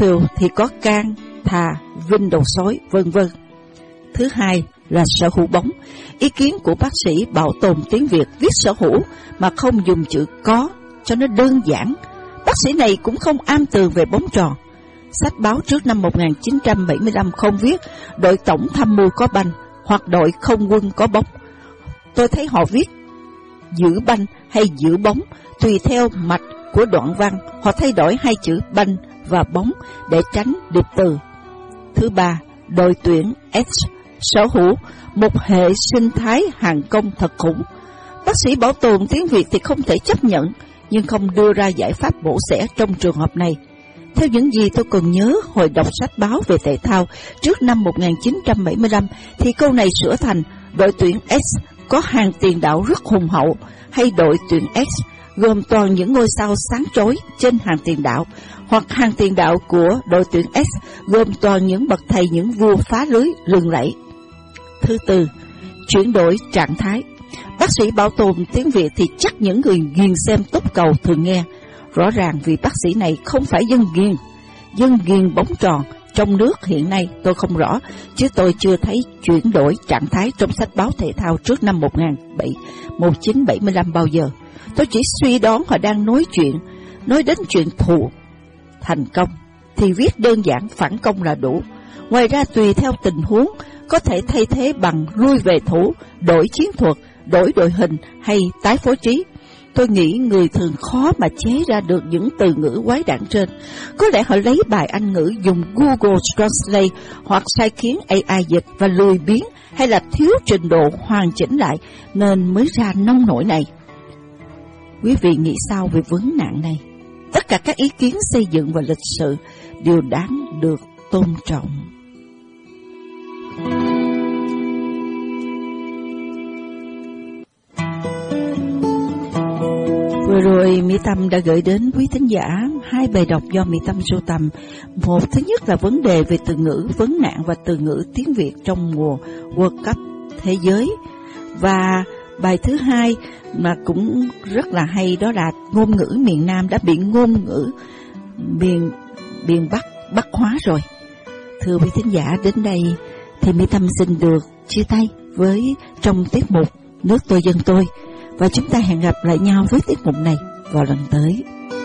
apple thì có can, thà, vinh đầu sói, vân vân. Thứ hai là sở hữu bóng. Ý kiến của bác sĩ Bảo tồn tiếng Việt viết sở hữu mà không dùng chữ có cho nó đơn giản. Bác sĩ này cũng không am tường về bóng tròn. Sách báo trước năm 1975 không viết đội tổng tham mưu có banh hoặc đội không quân có bóng. Tôi thấy họ viết giữ banh hay giữ bóng tùy theo mạch của đoạn văn. Họ thay đổi hai chữ banh và bóng để tránh điệp từ. Thứ ba, đội tuyển S sở hữu một hệ sinh thái hàng công thật khủng. Bác sĩ Bảo tồn tiếng Việt thì không thể chấp nhận, nhưng không đưa ra giải pháp bổ xẻ trong trường hợp này. Theo những gì tôi còn nhớ hồi đọc sách báo về thể thao trước năm 1975, thì câu này sửa thành đội tuyển S có hàng tiền đạo rất hùng hậu, hay đội tuyển X gồm toàn những ngôi sao sáng chói trên hàng tiền đạo, hoặc hàng tiền đạo của đội tuyển S gồm toàn những bậc thầy, những vua phá lưới lừng lẫy. Thứ tư, chuyển đổi trạng thái. Bác sĩ Bảo tồn tiếng Việt thì chắc những người ghiền xem túp cầu thường nghe. Rõ ràng vì bác sĩ này không phải dân ghiền bóng tròn trong nước hiện nay tôi không rõ, chứ tôi chưa thấy chuyển đổi trạng thái trong sách báo thể thao trước năm 1975 bao giờ. Tôi chỉ suy đoán họ đang nói đến chuyện thụ thành công thì viết đơn giản phản công là đủ. Ngoài ra tùy theo tình huống có thể thay thế bằng lui về thủ, đổi chiến thuật, đổi đội hình hay tái phối trí. Tôi nghĩ người thường khó mà chế ra được những từ ngữ quái đản trên. Có lẽ họ lấy bài Anh ngữ dùng Google Translate hoặc sai khiến AI dịch và lười biếng, hay là thiếu trình độ hoàn chỉnh lại nên mới ra nông nổi này. Quý vị nghĩ sao về vấn nạn này? Tất cả các ý kiến xây dựng và lịch sự đều đáng được tôn trọng. Vừa rồi Mỹ Tâm đã gửi đến quý thính giả hai bài đọc do Mỹ Tâm sưu tầm. Một, thứ nhất là vấn đề về từ ngữ vấn nạn và từ ngữ tiếng Việt trong mùa World Cup thế giới. Và bài thứ hai mà cũng rất là hay, đó là ngôn ngữ miền Nam đã bị ngôn ngữ miền Bắc Bắc hóa rồi. Thưa quý thính giả, đến đây thì Mỹ Tâm xin được chia tay với trong tiết mục Nước Tôi Dân Tôi. Và chúng ta hẹn gặp lại nhau với tiết mục này vào lần tới.